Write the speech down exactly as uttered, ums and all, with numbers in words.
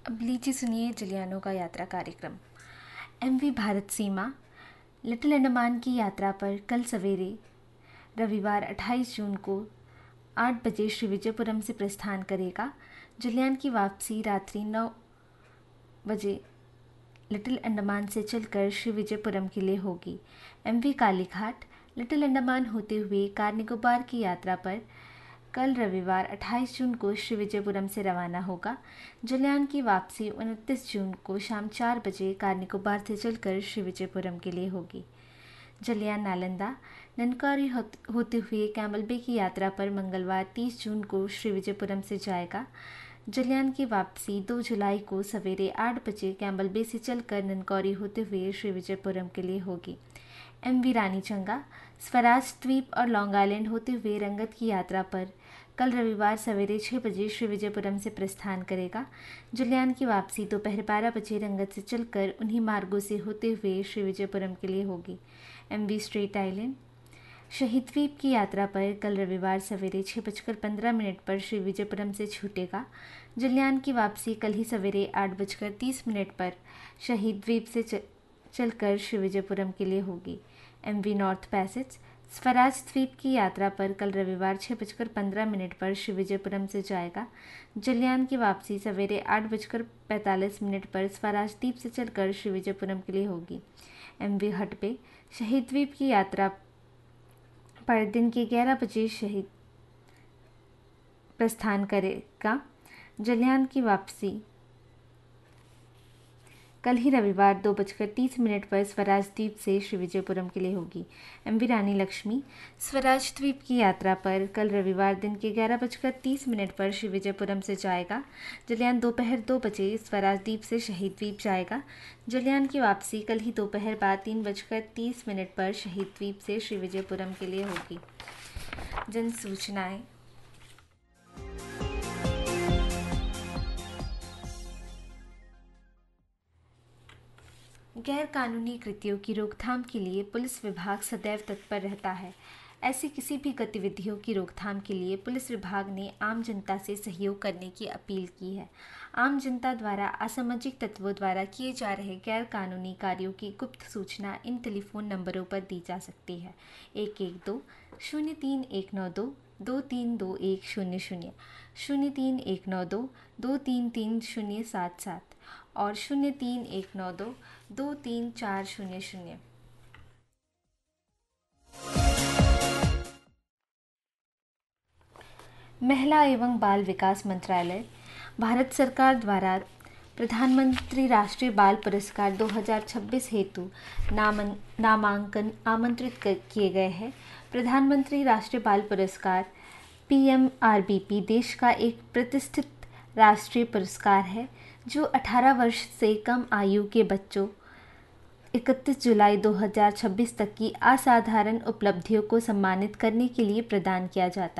अब लीजिए सुनिए जलियानो का यात्रा कार्यक्रम। एमवी भारत सीमा लिटिल अंडमान की यात्रा पर कल सवेरे रविवार अट्ठाईस जून को आठ बजे श्री विजयपुरम से प्रस्थान करेगा। जलियान की वापसी रात्रि नौ बजे लिटिल अंडमान से चलकर श्री विजयपुरम के लिए होगी। एमवी कालीघाट लिटिल अंडमान होते हुए कार निकोबार की यात्रा पर कल रविवार अट्ठाईस जून को श्री विजयपुरम से रवाना होगा। जलियान की वापसी उनतीस जून को शाम चार बजे कार निकोबार से चलकर श्री विजयपुरम के लिए होगी। जलियान नालंदा ननकारी होते हुए कैम्बल बे की यात्रा पर मंगलवार तीस जून को श्री विजयपुरम से जाएगा। जलियान की वापसी दो जुलाई को सवेरे आठ बजे कैम्बल बे से चलकर ननकौरी होते हुए श्री विजयपुरम के लिए होगी। एमवी रानी चंगा स्वराज द्वीप और लॉन्ग आइलैंड होते हुए रंगत की यात्रा पर कल रविवार सवेरे छः बजे श्री विजयपुरम से प्रस्थान करेगा। जलियान की वापसी दोपहर बारह बजे रंगत से चलकर उन्हीं मार्गों से होते हुए श्री विजयपुरम के लिए होगी। एमवी स्ट्रेट आइलैंड शहीद द्वीप की यात्रा पर कल रविवार सवेरे छः बजकर पंद्रह मिनट पर श्री विजयपुरम से छूटेगा। जलियान की वापसी कल ही सवेरे आठ बजकर तीस मिनट पर शहीद द्वीप से चलकर श्री विजयपुरम के लिए होगी। एमवी नॉर्थ पैसेज स्वराज द्वीप की यात्रा पर कल रविवार छः बजकर पंद्रह मिनट पर श्री विजयपुरम से जाएगा। जलियान की वापसी सवेरे आठ बजकर पैंतालीस मिनट पर स्वराज द्वीप से चलकर श्री विजयपुरम के लिए होगी। एमवी हटबे शहीद द्वीप की यात्रा पर दिन के ग्यारह बजे शहीद प्रस्थान करेगा। जलियान की वापसी कल ही रविवार दो बजकर तीस मिनट पर स्वराज द्वीप से श्री विजयपुरम के लिए होगी। एमवी रानी लक्ष्मी स्वराज द्वीप की यात्रा पर कल रविवार दिन के ग्यारह बजकर तीस मिनट पर श्री विजयपुरम से जाएगा। जलियान दोपहर दो बजे स्वराज द्वीप से शहीद द्वीप जाएगा। जलियान की वापसी कल ही दोपहर बाद तीन बजकर तीस मिनट पर शहीद द्वीप से श्री विजयपुरम के लिए होगी। जन सूचनाएं गैर कानूनी कृत्यों की रोकथाम के लिए पुलिस विभाग सदैव तत्पर रहता है। ऐसी किसी भी गतिविधियों की रोकथाम के लिए पुलिस विभाग ने आम जनता से सहयोग करने की अपील की है। आम जनता द्वारा असामाजिक तत्वों द्वारा किए जा रहे गैर कानूनी कार्यों की गुप्त सूचना इन टेलीफोन नंबरों पर दी जा सकती है। एक एक दो शून्य तीन एक नौ दो दो तीन दो एक शून्य शून्य शून्य तीन एक नौ दो दो तीन तीन शून्य सात सात और शून्य तीन एक नौ दो दो तीन चार शून्य शून्य। महिला एवं बाल विकास मंत्रालय भारत सरकार द्वारा प्रधानमंत्री राष्ट्रीय बाल पुरस्कार दो हज़ार छब्बीस हेतु नामन नामांकन आमंत्रित किए गए हैं। प्रधानमंत्री राष्ट्रीय बाल पुरस्कार P M R B P देश का एक प्रतिष्ठित राष्ट्रीय पुरस्कार है जो अठारह वर्ष से कम आयु के बच्चों इकतीस जुलाई दो हज़ार छब्बीस तक की असाधारण उपलब्धियों को सम्मानित करने के लिए प्रदान किया जाता है।